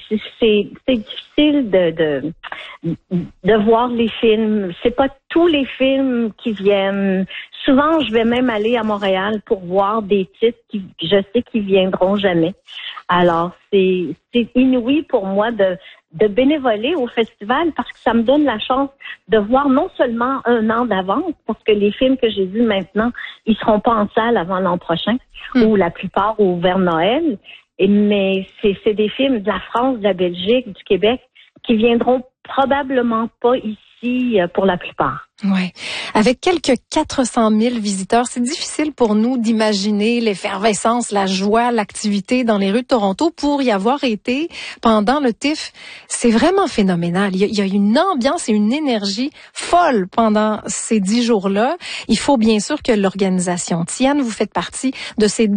c'est difficile de voir les films. C'est pas tous les films qui viennent. Souvent, je vais même aller à Montréal pour voir des titres qui, je sais qu'ils viendront jamais. Alors, c'est inouï pour moi de bénévoler au festival parce que ça me donne la chance de voir non seulement un an d'avance, parce que les films que j'ai vus maintenant, ils seront pas en salle avant l'an prochain, ou la plupart ou vers Noël. Mais c'est des films de la France, de la Belgique, du Québec, qui viendront probablement pas ici pour la plupart. Ouais. Avec quelques 400 000 visiteurs, c'est difficile pour nous d'imaginer l'effervescence, la joie, l'activité dans les rues de Toronto. Pour y avoir été pendant le TIFF, c'est vraiment phénoménal. Il y a une ambiance et une énergie folle pendant ces 10 jours-là. Il faut bien sûr que l'organisation tienne. Vous faites partie de ces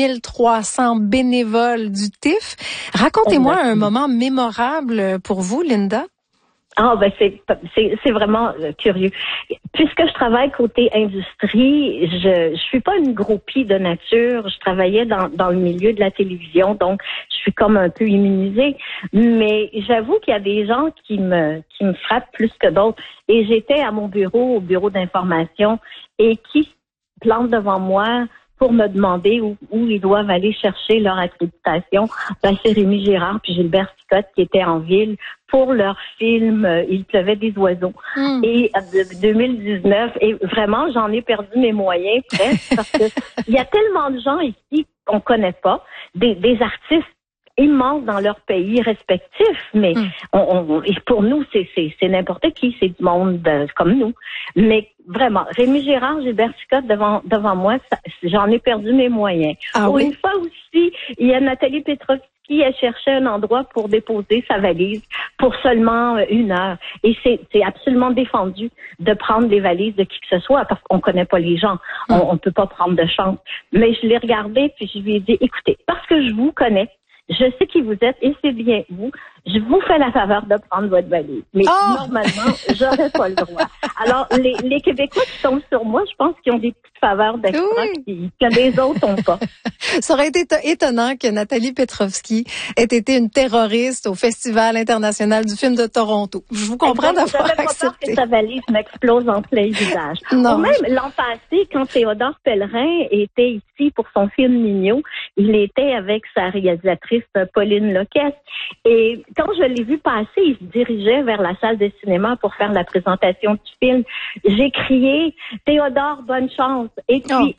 2300 bénévoles du TIFF. Racontez-moi un moment mémorable pour vous, Linda. Ah ben c'est vraiment curieux. Puisque je travaille côté industrie, je suis pas une groupie de nature. Je travaillais dans le milieu de la télévision, donc je suis comme un peu immunisée. Mais j'avoue qu'il y a des gens qui me frappent plus que d'autres. Et j'étais à mon bureau, au bureau d'information, et qui se plantent devant moi pour me demander où ils doivent aller chercher leur accréditation. Ben, c'est Rémi Girard puis Gilbert Sicotte qui étaient en ville pour leur film Il pleuvait des oiseaux. Et 2019, et vraiment, j'en ai perdu mes moyens presque parce que il y a tellement de gens ici qu'on connaît pas, des artistes immenses dans leur pays respectifs, mais et pour nous, c'est n'importe qui, c'est du monde comme nous. Mais vraiment, Rémi Girard, Gilbert Sicotte devant moi, j'en ai perdu mes moyens. Oui? Une fois aussi, il y a Nathalie Petrovski, elle cherchait un endroit pour déposer sa valise pour seulement 1 heure. Et c'est absolument défendu de prendre des valises de qui que ce soit parce qu'on connaît pas les gens. On peut pas prendre de chance. Mais je l'ai regardé puis je lui ai dit, écoutez, parce que je vous connais, je sais qui vous êtes et c'est bien vous. Je vous fais la faveur de prendre votre valise. Mais normalement, j'aurais pas le droit. Alors, les Québécois qui tombent sur moi, je pense qu'ils ont des petites faveurs d'extra que les autres n'ont pas. Ça aurait été étonnant que Nathalie Petrovski ait été une terroriste au Festival international du film de Toronto. Je vous comprends d'avoir accepté. J'avais pas peur que sa valise m'explose en plein visage. Non. Ou même l'an passé, quand Théodore Pellerin était ici pour son film Mignot, il était avec sa réalisatrice Pauline Loquette. Et quand je l'ai vu passer, il se dirigeait vers la salle de cinéma pour faire la présentation du film. J'ai crié « Théodore, bonne chance !» Et puis,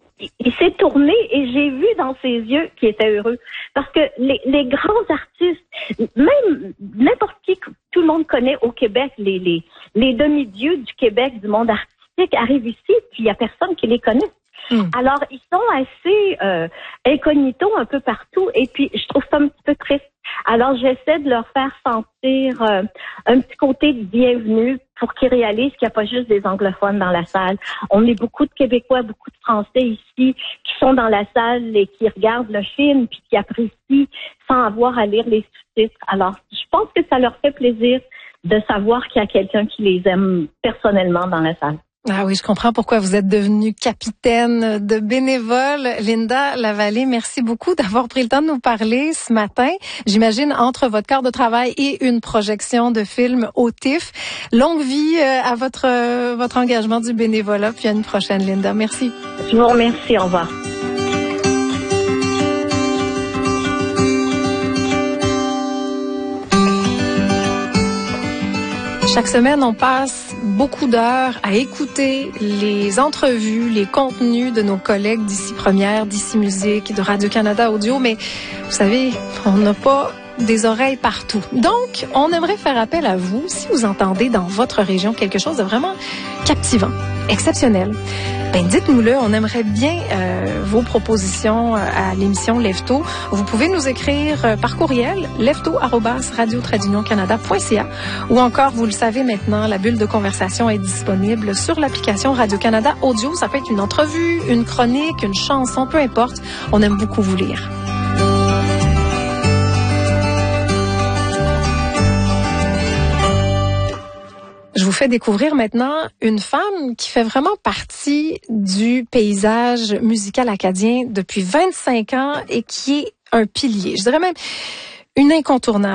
il s'est tourné et j'ai vu dans ses yeux qu'il était heureux. Parce que les grands artistes, même n'importe qui, tout le monde connaît au Québec, les demi-dieux du Québec, du monde artistique, arrivent ici, puis il y a personne qui les connaît. Alors, ils sont assez incognito un peu partout et puis je trouve ça un petit peu triste. Alors, j'essaie de leur faire sentir un petit côté de bienvenue pour qu'ils réalisent qu'il n'y a pas juste des anglophones dans la salle. On est beaucoup de Québécois, beaucoup de Français ici qui sont dans la salle et qui regardent le film puis qui apprécient sans avoir à lire les sous-titres. Alors, je pense que ça leur fait plaisir de savoir qu'il y a quelqu'un qui les aime personnellement dans la salle. Ah oui, je comprends pourquoi vous êtes devenue capitaine de bénévoles. Linda Lavallée, merci beaucoup d'avoir pris le temps de nous parler ce matin. J'imagine entre votre quart de travail et une projection de film au TIFF. Longue vie à votre engagement du bénévolat. Puis à une prochaine, Linda. Merci. Je vous remercie. Au revoir. Chaque semaine, on passe beaucoup d'heures à écouter les entrevues, les contenus de nos collègues d'Ici Première, d'Ici Musique, de Radio-Canada Audio, mais vous savez, on n'a pas des oreilles partout. Donc, on aimerait faire appel à vous si vous entendez dans votre région quelque chose de vraiment captivant, exceptionnel. Ben dites-nous-le, on aimerait bien vos propositions à l'émission Lève-Tôt. Vous pouvez nous écrire par courriel lève-tôt@radio-canada.ca ou encore, vous le savez maintenant, la bulle de conversation est disponible sur l'application Radio-Canada Audio. Ça peut être une entrevue, une chronique, une chanson, peu importe. On aime beaucoup vous lire. Je vous fais découvrir maintenant une femme qui fait vraiment partie du paysage musical acadien depuis 25 ans et qui est un pilier. Je dirais même une incontournable.